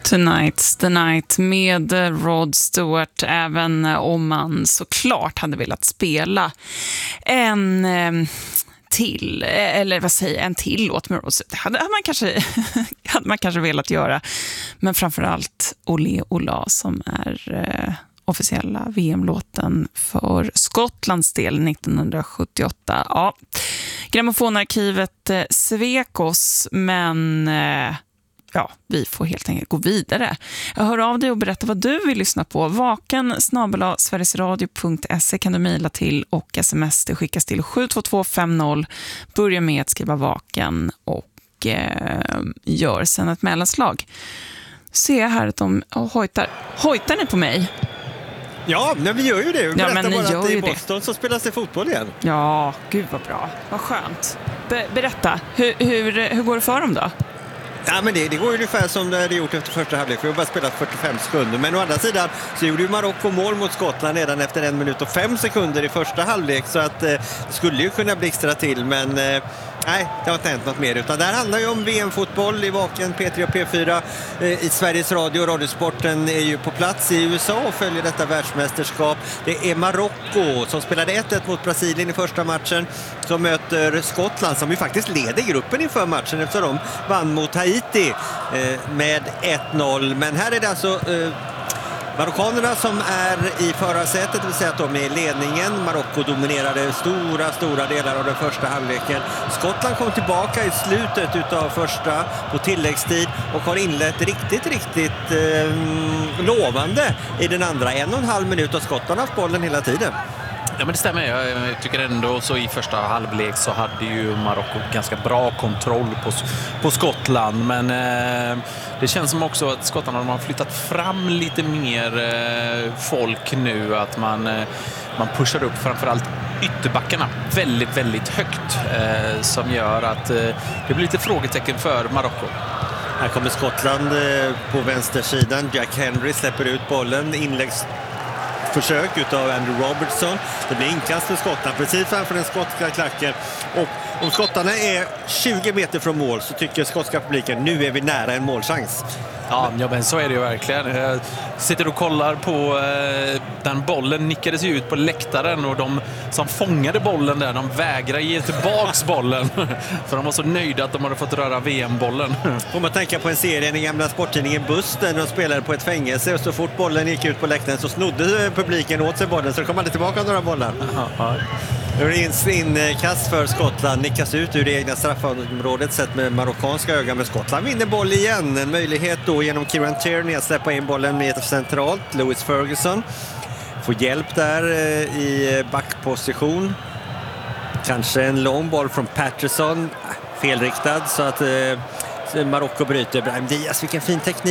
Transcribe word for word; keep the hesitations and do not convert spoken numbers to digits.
Tonight's the Night med Rod Stewart, även om man såklart hade velat spela en eh, till, eller vad säger en till låt med Rod Stewart. Det hade, hade, man kanske, hade man kanske velat göra, men framförallt Olé Ola som är eh, officiella V M-låten för Skottlands del nittonhundrasjuttioåtta. Ja, Grammofonarkivet eh, svek oss, men eh, ja, vi får helt enkelt gå vidare. Jag hör av dig och berätta vad du vill lyssna på. Vaken snabel-a sverigesradio punkt se kan du mejla till, och sms det skickas till sju två två fem noll. Börja med att skriva vaken och eh, gör sen ett mellanslag. Ser jag här att de oh, hojtar. Hojtar ni på mig? Ja, men vi gör ju det. Vi ja, men ni bara gör att i ju Boston det. Så spelas det fotboll igen. Ja, gud vad bra. Vad skönt. Be- berätta, hur, hur, hur går det för dem då? Ja, men det, det går ju ungefär som det hade gjort efter första halvlek. Vi har bara spelat fyrtiofem sekunder. Men å andra sidan så gjorde ju Marocko mål mot Skottland redan efter en minut och fem sekunder i första halvlek. Så att eh, det skulle ju kunna blixtra till. Men eh, nej, det har inte hänt något mer. Utan det här handlar ju om V M-fotboll i Vaken, P tre och P fyra. Eh, I Sveriges Radio. Radiosporten är ju på plats i U S A och följer detta världsmästerskap. Det är Marocko som spelade ett ett mot Brasilien i första matchen. Som möter Skottland som ju faktiskt leder gruppen inför matchen efter de vann mot Haiti eh, med ett noll. Men här är det alltså eh, marockanerna som är i förarsätet, det vill säga att de är i ledningen. Marocko dominerade stora, stora delar av den första halvleken. Skottland kom tillbaka i slutet utav första på tilläggstid och har inlett riktigt, riktigt eh, lovande i den andra. En och en halv minut och Skottland har haft bollen hela tiden. Ja, men det stämmer. Jag tycker ändå så i första halvlek så hade ju Marocko ganska bra kontroll på, på Skottland. Men eh, det känns som också att Skottland har man flyttat fram lite mer eh, folk nu. Att man, eh, man pushar upp framförallt ytterbackarna väldigt, väldigt högt. Eh, som gör att eh, det blir lite frågetecken för Marocko. Här kommer Skottland eh, på vänstersidan. Jack Henry släpper ut bollen. Inläggs försök utav Andrew Robertson. Det blir inkast för Skottland precis framför den skotska klacken. Och om skottarna är tjugo meter från mål så tycker skotska publiken nu är vi nära en målchans. Ja, ja, men så är det ju verkligen. Jag sitter och kollar på eh, den bollen nickades ju ut på läktaren och de som fångade bollen där, de vägrar ge tillbaks bollen. För de var så nöjda att de hade fått röra V M-bollen. Får man tänka på en serie i den gamla sporttidningen Busten, de spelade på ett fängelse och så fort bollen gick ut på läktaren så snodde publiken åt sig bollen så det kom aldrig tillbaka några bollar. Ja. Nu är det inkast för Skottland, nickas ut ur det egna straffområdet sett med marockanska ögon, med Skottland vinner boll igen. En möjlighet då genom Kieran Tierney att släppa in bollen mer centralt. Lewis Ferguson får hjälp där i backposition. Kanske en lång boll från Patterson, felriktad så att eh, Marocko bryter. Brahim Diaz, vilken fin teknik.